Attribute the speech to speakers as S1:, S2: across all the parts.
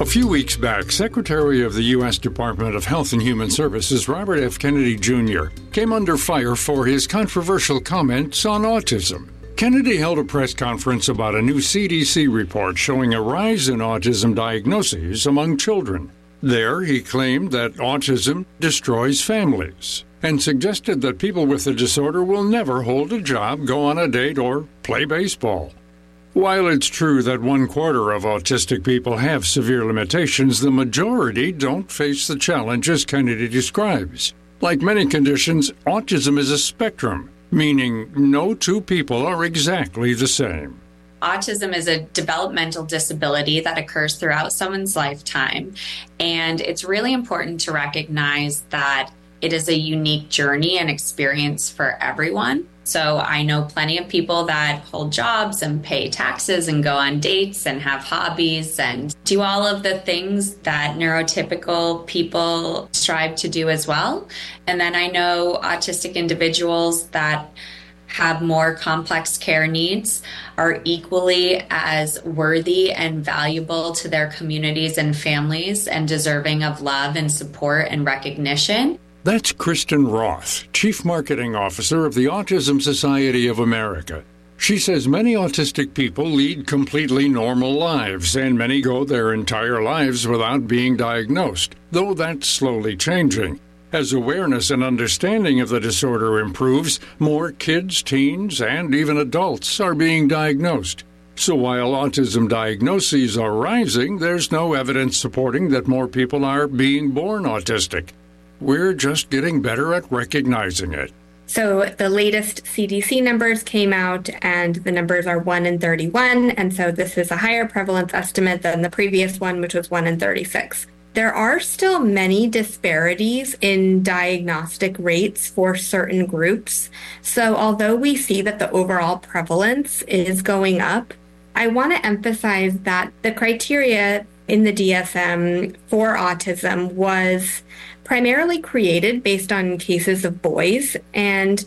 S1: few weeks back, Secretary of the U.S. Department of Health and Human Services Robert F. Kennedy Jr. came under fire for his controversial comments on autism. Kennedy held a press conference about a new CDC report showing a rise in autism diagnoses among children. There, he claimed that autism destroys families and suggested that people with the disorder will never hold a job, go on a date, or play baseball. While it's true that 1/4 of autistic people have severe limitations, the majority don't face the challenges Kennedy describes. Like many conditions, autism is a spectrum, meaning no two people are exactly the same.
S2: Autism is a developmental disability that occurs throughout someone's lifetime, and it's really important to recognize that it is a unique journey and experience for everyone. So I know plenty of people that hold jobs and pay taxes and go on dates and have hobbies and do all of the things that neurotypical people strive to do as well. And then I know autistic individuals that have more complex care needs are equally as worthy and valuable to their communities and families and deserving of love and support and recognition.
S1: That's Kristen Roth, Chief Marketing Officer of the Autism Society of America. She says many autistic people lead completely normal lives, and many go their entire lives without being diagnosed, though that's slowly changing. As awareness and understanding of the disorder improves, more kids, teens, and even adults are being diagnosed. So while autism diagnoses are rising, there's no evidence supporting that more people are being born autistic. We're just getting better at recognizing it.
S3: So the latest CDC numbers came out, and the numbers are 1 in 31, and so this is a higher prevalence estimate than the previous one, which was 1 in 36. There are still many disparities in diagnostic rates for certain groups. So although we see that the overall prevalence is going up, I want to emphasize that the criteria in the DSM for autism was primarily created based on cases of boys, and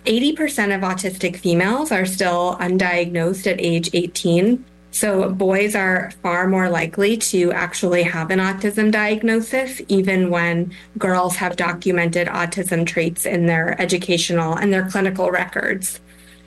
S3: 80% of autistic females are still undiagnosed at age 18. So boys are far more likely to actually have an autism diagnosis, even when girls have documented autism traits in their educational and their clinical records.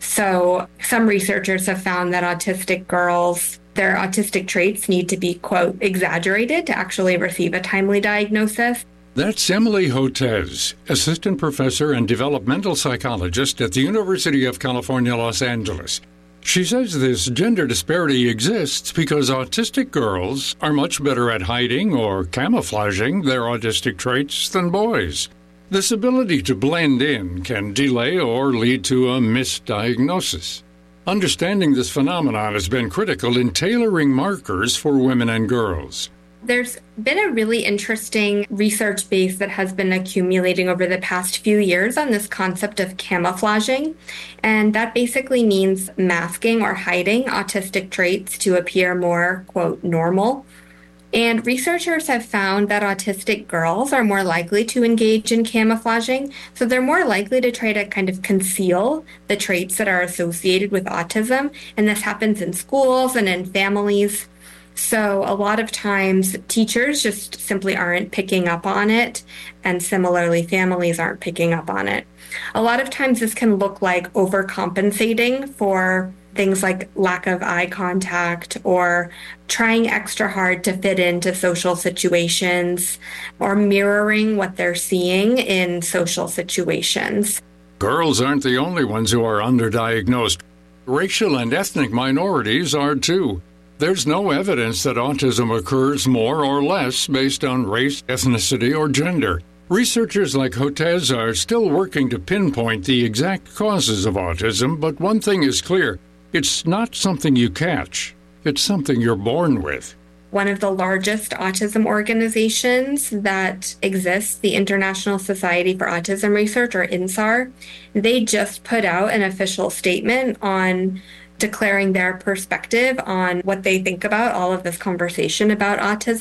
S3: So some researchers have found that autistic girls, their autistic traits need to be, quote, exaggerated to actually receive a timely diagnosis.
S1: That's Emily Hotez, Assistant Professor and Developmental Psychologist at the University of California, Los Angeles. She says this gender disparity exists because autistic girls are much better at hiding or camouflaging their autistic traits than boys. This ability to blend in can delay or lead to a misdiagnosis. Understanding this phenomenon has been critical in tailoring markers for women and girls.
S3: There's been a really interesting research base that has been accumulating over the past few years on this concept of camouflaging. And that basically means masking or hiding autistic traits to appear more, quote, normal. And researchers have found that autistic girls are more likely to engage in camouflaging. So they're more likely to try to kind of conceal the traits that are associated with autism. And this happens in schools and in families. So a lot of times teachers just simply aren't picking up on it, and similarly families aren't picking up on it. A lot of times this can look like overcompensating for things like lack of eye contact or trying extra hard to fit into social situations or mirroring what they're seeing in social situations.
S1: Girls aren't the only ones who are underdiagnosed. Racial and ethnic minorities are too. There's no evidence that autism occurs more or less based on race, ethnicity, or gender. Researchers like Hotez are still working to pinpoint the exact causes of autism, but one thing is clear. It's not something you catch. It's something you're born with.
S3: One of the largest autism organizations that exists, the International Society for Autism Research, or INSAR, they just put out an official statement on declaring their perspective on what they think about all of this conversation about autism.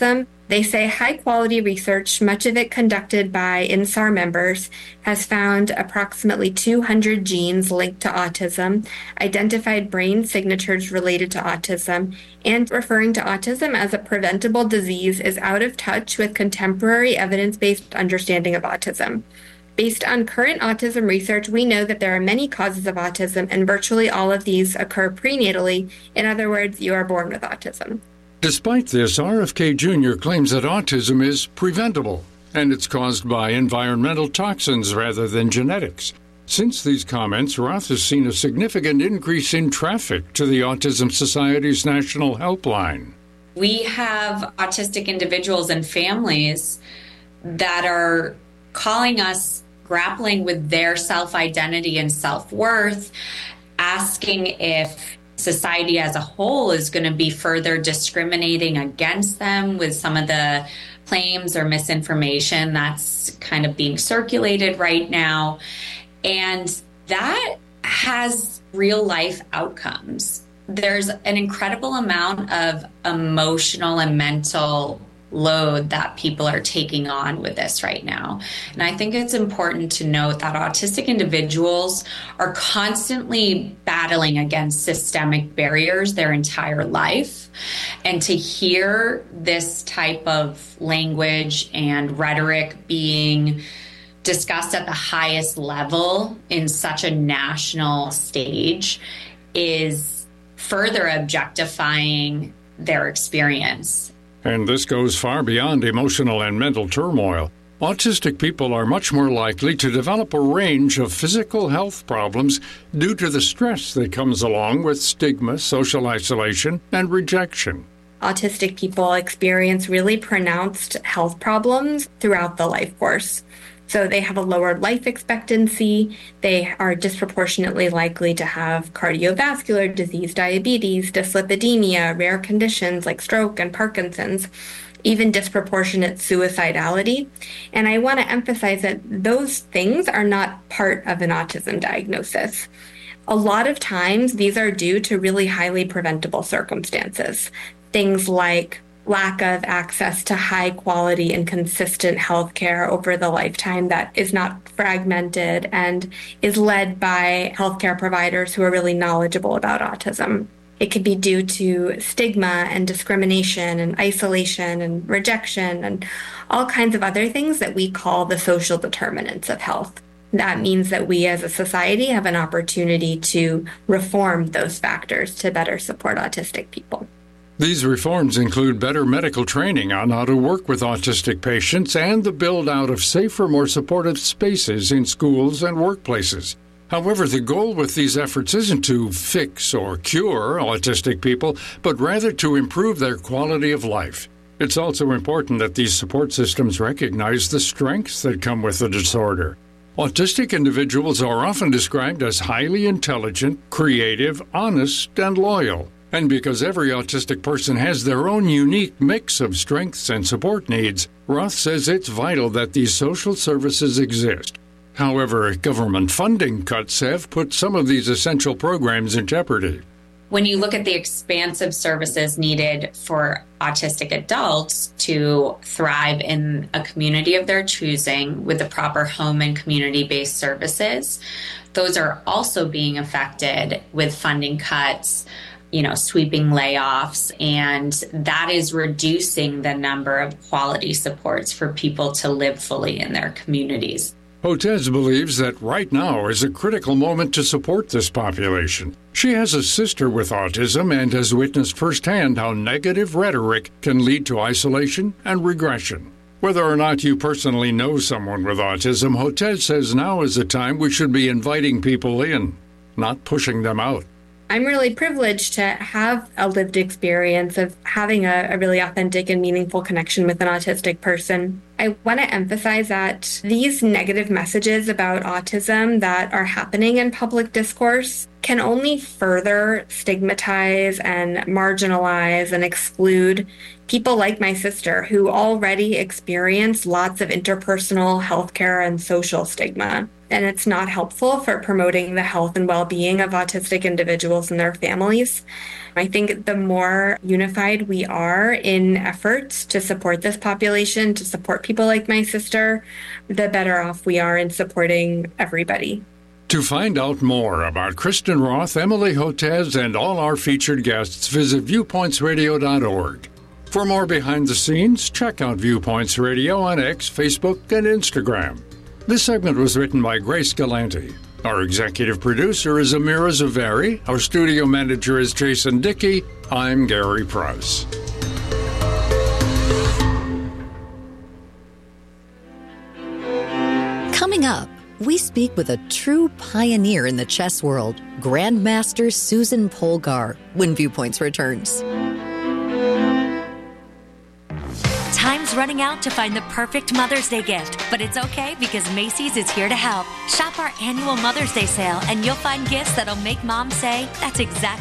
S3: They say high-quality research, much of it conducted by INSAR members, has found approximately 200 genes linked to autism, identified brain signatures related to autism, and referring to autism as a preventable disease is out of touch with contemporary evidence-based understanding of autism. Based on current autism research, we know that there are many causes of autism, and virtually all of these occur prenatally. In other words, you are born with autism.
S1: Despite this, RFK Jr. claims that autism is preventable, and it's caused by environmental toxins rather than genetics. Since these comments, Roth has seen a significant increase in traffic to the Autism Society's National Helpline.
S2: We have autistic individuals and families that are calling us, grappling with their self-identity and self-worth, asking if society as a whole is going to be further discriminating against them with some of the claims or misinformation that's kind of being circulated right now. And that has real life outcomes. There's an incredible amount of emotional and mental load that people are taking on with this right now. And I think it's important to note that autistic individuals are constantly battling against systemic barriers their entire life. And to hear this type of language and rhetoric being discussed at the highest level in such a national stage is further objectifying their experience.
S1: And this goes far beyond emotional and mental turmoil. Autistic people are much more likely to develop a range of physical health problems due to the stress that comes along with stigma, social isolation, and rejection.
S3: Autistic people experience really pronounced health problems throughout the life course. So they have a lower life expectancy. They are disproportionately likely to have cardiovascular disease, diabetes, dyslipidemia, rare conditions like stroke and Parkinson's, even disproportionate suicidality. And I want to emphasize that those things are not part of an autism diagnosis. A lot of times, these are due to really highly preventable circumstances. Things like lack of access to high quality and consistent health care over the lifetime that is not fragmented and is led by healthcare providers who are really knowledgeable about autism. It could be due to stigma and discrimination and isolation and rejection and all kinds of other things that we call the social determinants of health. That means that we as a society have an opportunity to reform those factors to better support autistic people.
S1: These reforms include better medical training on how to work with autistic patients and the build-out of safer, more supportive spaces in schools and workplaces. However, the goal with these efforts isn't to fix or cure autistic people, but rather to improve their quality of life. It's also important that these support systems recognize the strengths that come with the disorder. Autistic individuals are often described as highly intelligent, creative, honest, and loyal. And because every autistic person has their own unique mix of strengths and support needs, Roth says it's vital that these social services exist. However, government funding cuts have put some of these essential programs in jeopardy.
S2: When you look at the expansive services needed for autistic adults to thrive in a community of their choosing with the proper home and community-based services, those are also being affected with funding cuts, sweeping layoffs, and that is reducing the number of quality supports for people to live fully in their communities.
S1: Hotez believes that right now is a critical moment to support this population. She has a sister with autism and has witnessed firsthand how negative rhetoric can lead to isolation and regression. Whether or not you personally know someone with autism, Hotez says now is the time we should be inviting people in, not pushing them out.
S3: I'm really privileged to have a lived experience of having a really authentic and meaningful connection with an autistic person. I want to emphasize that these negative messages about autism that are happening in public discourse can only further stigmatize and marginalize and exclude people like my sister who already experience lots of interpersonal, healthcare, and social stigma. and it's not helpful for promoting the health and well-being of autistic individuals and their families. I think the more unified we are in efforts to support this population, to support people like my sister, the better off we are in supporting everybody.
S1: To find out more about Kristen Roth, Emily Hotez, and all our featured guests, visit viewpointsradio.org. For more behind the scenes, check out Viewpoints Radio on X, Facebook, and Instagram. This segment was written by Grace Galanti. Our executive producer is Amira Zavari. Our studio manager is Jason Dickey. I'm Gary Price.
S4: Coming up, we speak with a true pioneer in the chess world, Grandmaster Susan Polgar, when Viewpoints returns.
S5: Time's running out to find the perfect Mother's Day gift, but it's okay because Macy's is here to help. Shop our annual Mother's Day sale and you'll find gifts that'll make mom say, that's exactly